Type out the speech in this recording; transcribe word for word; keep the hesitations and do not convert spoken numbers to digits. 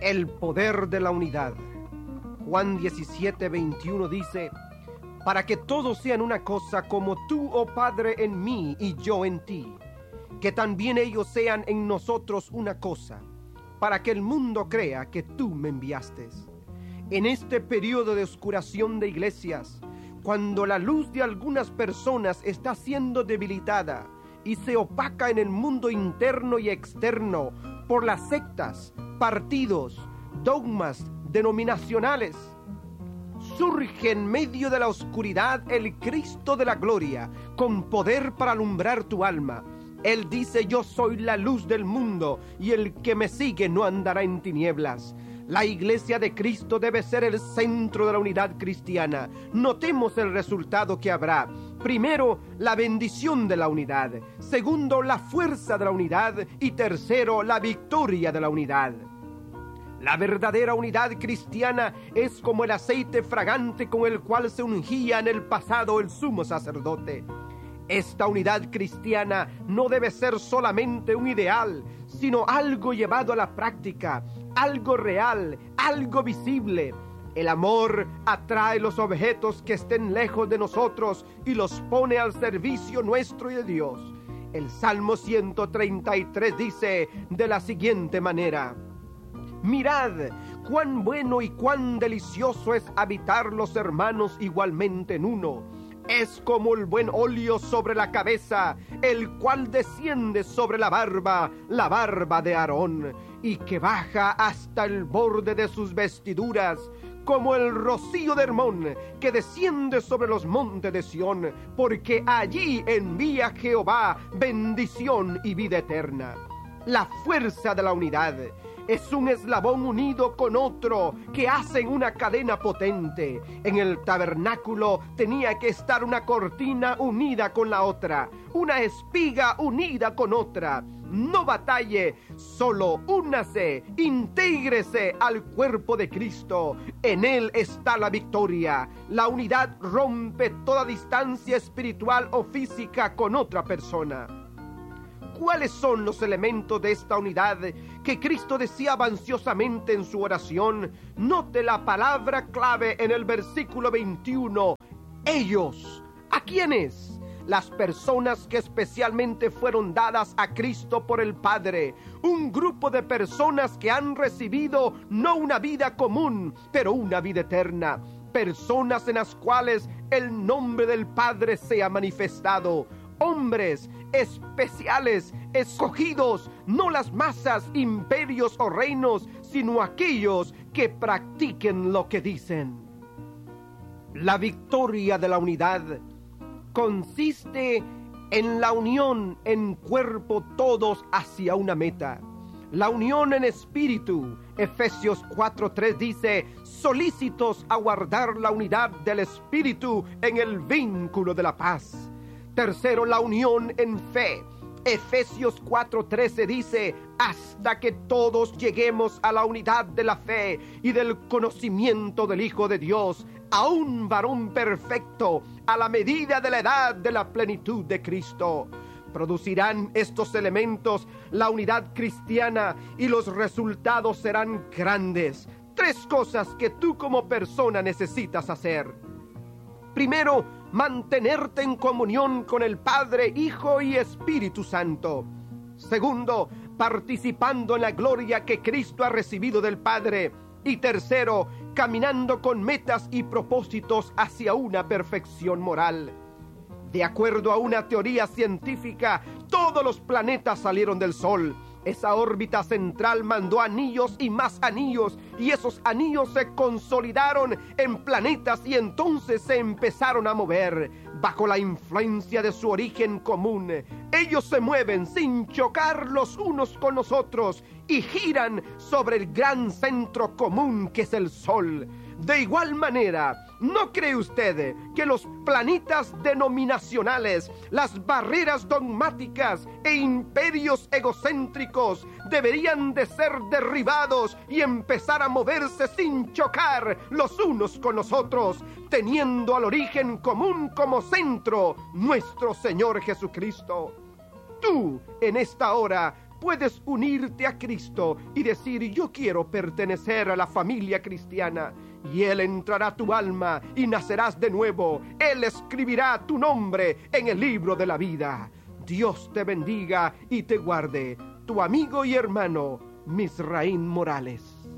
El poder de la unidad. Juan diecisiete, veintiuno dice: para que todos sean una cosa, como tú, oh Padre, en mí y yo en ti, que también ellos sean en nosotros una cosa, para que el mundo crea que tú me enviaste. En este periodo de oscuración de iglesias, cuando la luz de algunas personas está siendo debilitada y se opaca en el mundo interno y externo por las sectas, partidos, dogmas denominacionales, surge en medio de la oscuridad el Cristo de la gloria, con poder para alumbrar tu alma. Él dice: yo soy la luz del mundo, y el que me sigue no andará en tinieblas. La iglesia de Cristo debe ser el centro de la unidad cristiana. Notemos el resultado que habrá. Primero, la bendición de la unidad. Segundo, la fuerza de la unidad. Y tercero, la victoria de la unidad. La verdadera unidad cristiana es como el aceite fragante con el cual se ungía en el pasado el sumo sacerdote. Esta unidad cristiana no debe ser solamente un ideal, sino algo llevado a la práctica, algo real, algo visible. El amor atrae los objetos que estén lejos de nosotros y los pone al servicio nuestro y de Dios. El Salmo ciento treinta y tres dice de la siguiente manera: mirad cuán bueno y cuán delicioso es habitar los hermanos igualmente en uno. Es como el buen óleo sobre la cabeza, el cual desciende sobre la barba, la barba de Aarón, y que baja hasta el borde de sus vestiduras, como el rocío de Hermón, que desciende sobre los montes de Sión, porque allí envía Jehová bendición y vida eterna. La fuerza de la unidad es un eslabón unido con otro que hacen una cadena potente. En el tabernáculo tenía que estar una cortina unida con la otra, una espiga unida con otra. No batalle, solo únase, intégrese al cuerpo de Cristo. En él está la victoria. La unidad rompe toda distancia espiritual o física con otra persona. ¿Cuáles son los elementos de esta unidad que Cristo deseaba ansiosamente en su oración? Note la palabra clave en el versículo veintiuno. Ellos. ¿A quiénes? Las personas que especialmente fueron dadas a Cristo por el Padre. Un grupo de personas que han recibido no una vida común, pero una vida eterna. Personas en las cuales el nombre del Padre sea manifestado. Hombres especiales, escogidos, no las masas, imperios o reinos, sino aquellos que practiquen lo que dicen. La victoria de la unidad consiste en la unión en cuerpo todos hacia una meta. La unión en espíritu. Efesios cuatro tres dice: solícitos a guardar la unidad del espíritu en el vínculo de la paz. Tercero, la unión en fe. Efesios cuatro trece dice: hasta que todos lleguemos a la unidad de la fe y del conocimiento del Hijo de Dios, a un varón perfecto, a la medida de la edad de la plenitud de Cristo. Producirán estos elementos la unidad cristiana y los resultados serán grandes. Tres cosas que tú como persona necesitas hacer. Primero, mantenerte en comunión con el Padre, Hijo y Espíritu Santo. Segundo, participando en la gloria que Cristo ha recibido del Padre. Y tercero, caminando con metas y propósitos hacia una perfección moral. De acuerdo a una teoría científica, todos los planetas salieron del Sol. Esa órbita central mandó anillos y más anillos, y esos anillos se consolidaron en planetas y entonces se empezaron a mover bajo la influencia de su origen común. Ellos se mueven sin chocar los unos con los otros y giran sobre el gran centro común que es el Sol. De igual manera, ¿no cree usted que los planetas denominacionales, las barreras dogmáticas e imperios egocéntricos deberían de ser derribados y empezar a moverse sin chocar los unos con los otros, teniendo al origen común como centro nuestro Señor Jesucristo? Tú, en esta hora, puedes unirte a Cristo y decir: yo quiero pertenecer a la familia cristiana. Y Él entrará a tu alma y nacerás de nuevo. Él escribirá tu nombre en el libro de la vida. Dios te bendiga y te guarde. Tu amigo y hermano, Misraín Morales.